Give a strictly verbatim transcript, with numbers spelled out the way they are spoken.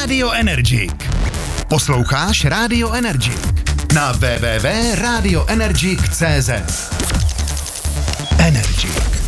Radio Energik. Posloucháš Radio Energik na w w w tečka radio energik tečka c z. Energik.